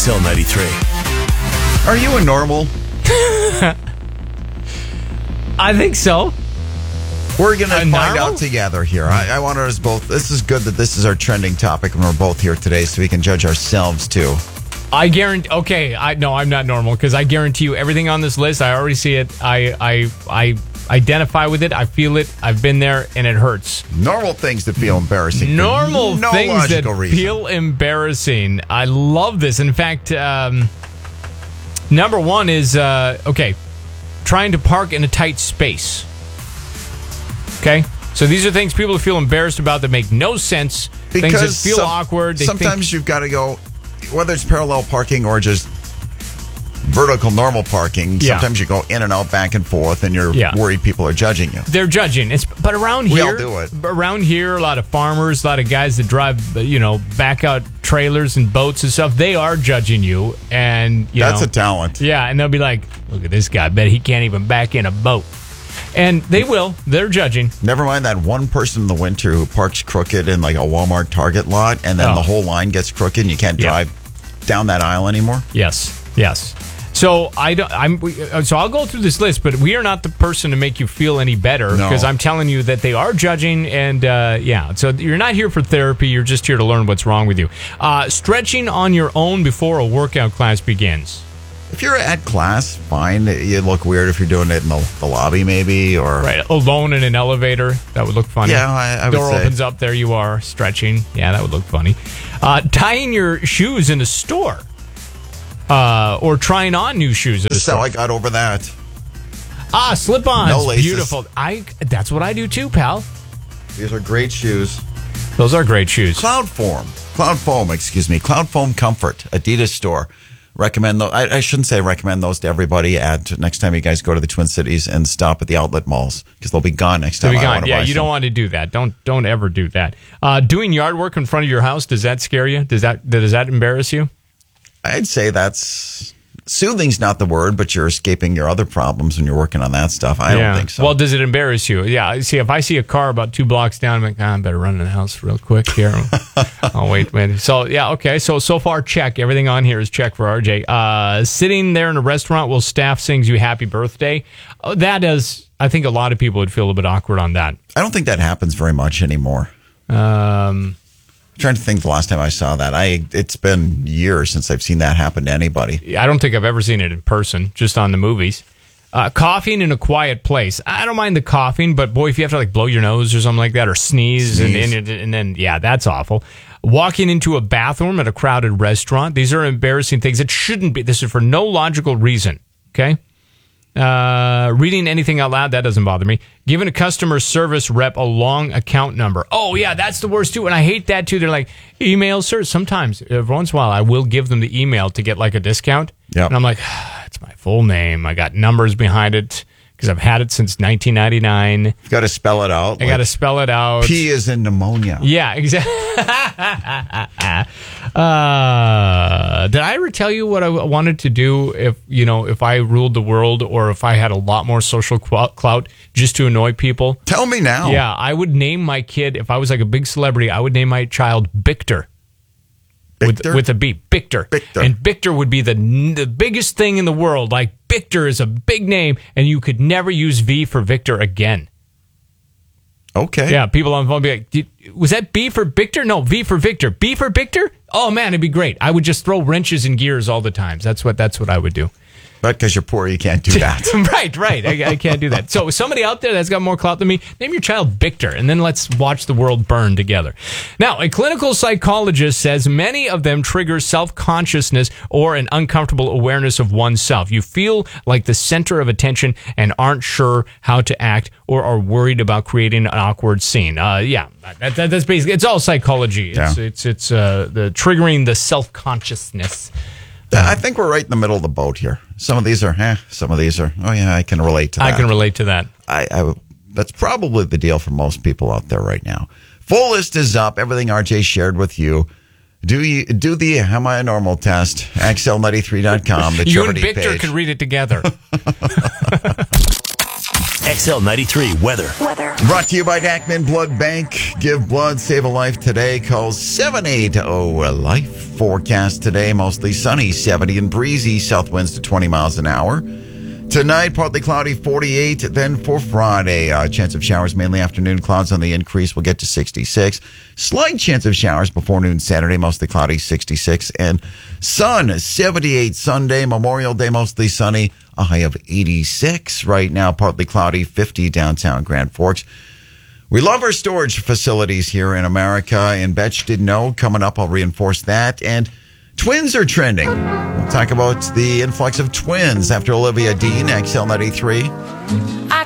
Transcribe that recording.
Still 93. Are you a normal? I think so. We're going to find normal? out together here. I want us both. This is good that this is our trending topic and we're both here today so we can judge ourselves too. I guarantee. Okay, no, I'm not normal because I guarantee you everything on this list. I already see it. I identify with it. I feel it. I've been there, and it hurts. Normal things that feel embarrassing. Normal no things that logical reason. feel embarrassing. I love this. In fact, number one is trying to park in a tight space. Okay, so these are things people feel embarrassed about that make no sense. Things that feel awkward. Sometimes you've got to go, whether it's parallel parking or just vertical normal parking. Yeah. Sometimes you go in and out, back and forth, and you're worried people are judging you. They're judging. But around here, we all do it. Around here, a lot of farmers, a lot of guys that drive, back out trailers and boats and stuff. They are judging you, and that's a talent. Yeah, and they'll be like, "Look at this guy. I bet he can't even back in a boat." And they will. They're judging. Never mind that one person in the winter who parks crooked in like a Walmart Target lot, and then the whole line gets crooked, and you can't drive down that aisle anymore. Yes. So So I'll go through this list, but we are not the person to make you feel any better because I'm telling you that they are judging, and So you're not here for therapy. You're just here to learn what's wrong with you. Stretching on your own before a workout class begins. If you're at class, fine. You look weird if you're doing it in the lobby, maybe, or right alone in an elevator. That would look funny. Yeah, I would Door say. opens up. There you are, stretching. Yeah, that would look funny. Tying your shoes in a store, or trying on new shoes at a That's store. how I got over that. Slip-ons. No laces. Beautiful. That's what I do too, pal. These are great shoes. Those are great shoes. Cloud Foam, Cloud Foam Comfort, Adidas store. Recommend those. I shouldn't say recommend those to everybody. Next time you guys go to the Twin Cities and stop at the outlet malls because they'll be gone next time. They'll be gone. Yeah, you don't want to do that. Don't ever do that. Doing yard work in front of your house, does that scare you? Does that embarrass you? I'd say that's soothing's not the word, but you're escaping your other problems when you're working on that stuff. I don't think so. Well, does it embarrass you? Yeah. See, if I see a car about 2 blocks down, I'm like, I better run in the house real quick here. I'll wait a minute. So, yeah, okay. So far, check. Everything on here is check for RJ. Sitting there in a restaurant while staff sings you happy birthday. That is, I think a lot of people would feel a bit awkward on that. I don't think that happens very much anymore. I'm trying to think the last time I saw that. It's been years since I've seen that happen to anybody. I don't think I've ever seen it in person, just on the movies. Coughing in a quiet place. I don't mind the coughing, but boy, if you have to like blow your nose or something like that, or sneeze. And then that's awful. Walking into a bathroom at a crowded restaurant. These are embarrassing things. It shouldn't be. This is for no logical reason. Okay. Reading anything out loud, that doesn't bother me. Giving a customer service rep a long account number. Oh, yeah, that's the worst, too. And I hate that, too. They're like, email, sir. Sometimes, every once in a while, I will give them the email to get, like, a discount. Yep. And I'm like, it's my full name. I got numbers behind it because I've had it since 1999. You've got to spell it out. I got to spell it out. P is in pneumonia. Yeah, exactly. Did I ever tell you what I wanted to do if I ruled the world or if I had a lot more social clout just to annoy people? Tell me now. Yeah, I would name my kid, if I was like a big celebrity, I would name my child Bictor. With a B, Bictor. And Bictor would be the biggest thing in the world. Like, Bictor is a big name, and you could never use V for Victor again. Okay. Yeah, people on the phone be like, was that B for Victor? No, V for Victor. B for Victor? Oh, man, it'd be great. I would just throw wrenches in gears all the time. That's what I would do. But because you're poor, you can't do that. Right. I can't do that. So somebody out there that's got more clout than me, name your child Bictor, and then let's watch the world burn together. Now, a clinical psychologist says many of them trigger self-consciousness or an uncomfortable awareness of oneself. You feel like the center of attention and aren't sure how to act or are worried about creating an awkward scene. That's basically, it's all psychology. It's the triggering the self-consciousness. I think we're right in the middle of the boat here. Some of these are, some of these are, oh yeah, I can relate to that. I can relate to that. That's probably the deal for most people out there right now. Full list is up. Everything RJ shared with you. Do the Am I a Normal test, XL93.com, the You and charity Victor page. could read it together. XL93 weather. Brought to you by Dackman Blood Bank. Give blood, save a life today. Call 780-LIFE. Forecast today, mostly sunny, 70 and breezy. South winds to 20 miles an hour. Tonight, partly cloudy, 48. Then for Friday, chance of showers mainly afternoon. Clouds on the increase. We'll get to 66. Slight chance of showers before noon Saturday, mostly cloudy, 66. And sun, 78 Sunday. Memorial Day, mostly sunny. A high of 86. Right now, partly cloudy, 50 downtown Grand Forks. We love our storage facilities here in America. And Bet You Didn't Know, coming up, I'll reinforce that. And twins are trending. We'll talk about the influx of twins after Olivia Dean, XL93.